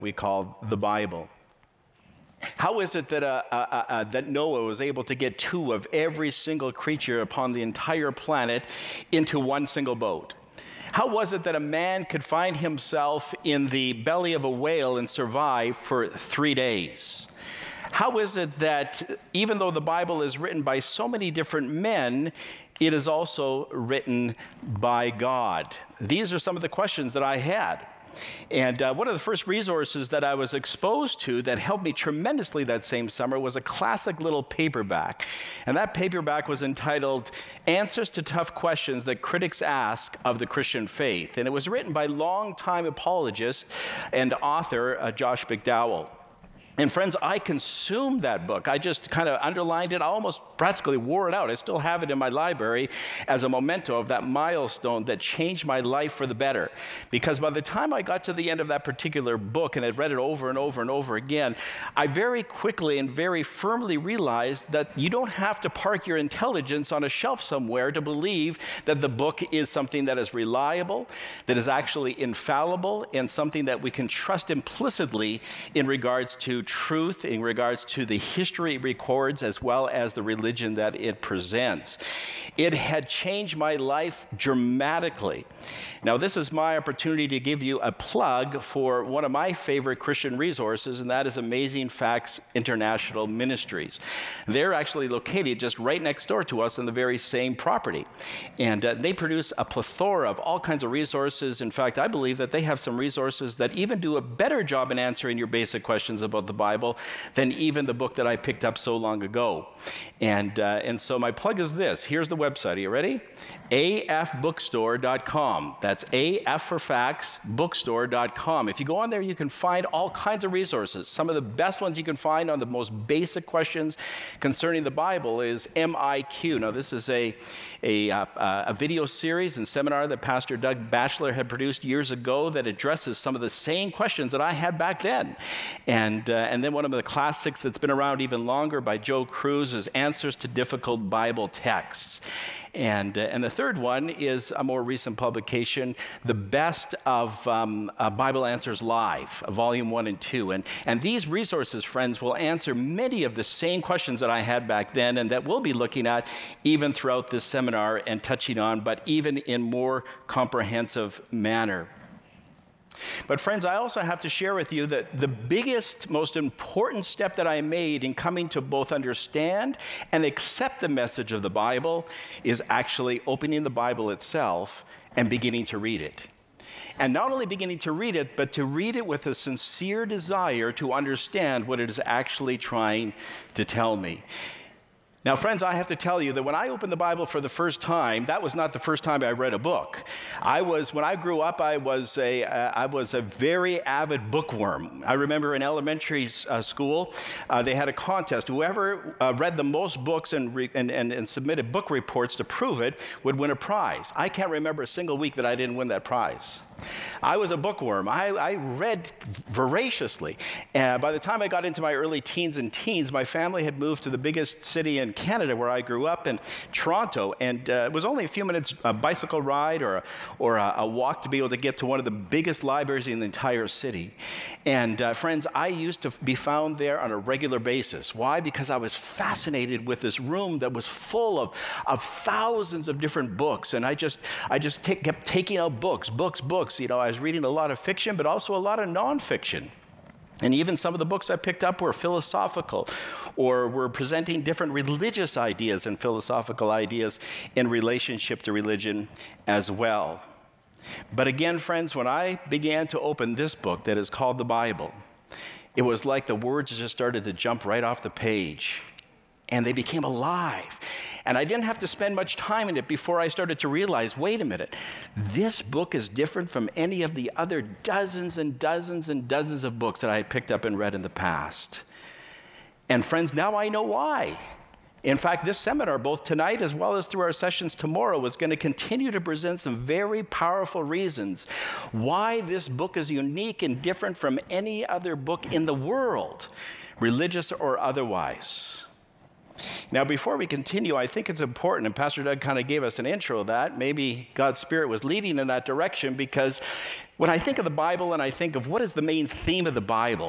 we call the Bible. How is it that Noah was able to get two of every single creature upon the entire planet into one single boat? How was it that a man could find himself in the belly of a whale and survive for 3 days? How is it that even though the Bible is written by so many different men, it is also written by God? These are some of the questions that I had. And one of the first resources that I was exposed to that helped me tremendously that same summer was a classic little paperback. And that paperback was entitled Answers to Tough Questions That Critics Ask of the Christian Faith. And it was written by longtime apologist and author Josh McDowell. And friends, I consumed that book. I just kind of underlined it. I almost practically wore it out. I still have it in my library as a memento of that milestone that changed my life for the better. Because by the time I got to the end of that particular book and had read it over and over and over again, I very quickly and very firmly realized that you don't have to park your intelligence on a shelf somewhere to believe that the book is something that is reliable, that is actually infallible, and something that we can trust implicitly in regards to truth, in regards to the history it records, as well as the religion that it presents. It had changed my life dramatically. Now, this is my opportunity to give you a plug for one of my favorite Christian resources, and that is Amazing Facts International Ministries. They're actually located just right next door to us on the very same property. And they produce a plethora of all kinds of resources. In fact, I believe that they have some resources that even do a better job in answering your basic questions about the Bible than even the book that I picked up so long ago. And so my plug is this. Here's the website. Are you ready? afbookstore.com. That's AF for facts, bookstore.com. If you go on there, you can find all kinds of resources. Some of the best ones you can find on the most basic questions concerning the Bible is MIQ. Now, this is a video series and seminar that Pastor Doug Batchelor had produced years ago that addresses some of the same questions that I had back then. And then one of the classics that's been around even longer by Joe Cruz is Answers to Difficult Bible Texts. And the third one is a more recent publication, The Best of Bible Answers Live, Volume 1 and 2. And these resources, friends, will answer many of the same questions that I had back then and that we'll be looking at even throughout this seminar and touching on, but even in more comprehensive manner. But friends, I also have to share with you that the biggest, most important step that I made in coming to both understand and accept the message of the Bible is actually opening the Bible itself and beginning to read it. And not only beginning to read it, but to read it with a sincere desire to understand what it is actually trying to tell me. Now, friends, I have to tell you that when I opened the Bible for the first time, that was not the first time I read a book. When I grew up, I was a very avid bookworm. I remember in elementary school, they had a contest. Whoever read the most books and submitted book reports to prove it would win a prize. I can't remember a single week that I didn't win that prize. I was a bookworm. I read voraciously. And by the time I got into my early teens, my family had moved to the biggest city in Canada where I grew up, in Toronto. And it was only a few minutes a bicycle ride or a walk to be able to get to one of the biggest libraries in the entire city. And friends, I used to be found there on a regular basis. Why? Because I was fascinated with this room that was full of thousands of different books. And I just kept taking out books. You know, I was reading a lot of fiction, but also a lot of nonfiction. And even some of the books I picked up were philosophical or were presenting different religious ideas and philosophical ideas in relationship to religion as well. But again, friends, when I began to open this book that is called the Bible, it was like the words just started to jump right off the page and they became alive. And I didn't have to spend much time in it before I started to realize, wait a minute, this book is different from any of the other dozens and dozens and dozens of books that I had picked up and read in the past. And friends, now I know why. In fact, this seminar, both tonight as well as through our sessions tomorrow, is going to continue to present some very powerful reasons why this book is unique and different from any other book in the world, religious or otherwise. Now, before we continue, I think it's important, and Pastor Doug kind of gave us an intro of that. Maybe God's Spirit was leading in that direction, because when I think of the Bible and I think of what is the main theme of the Bible,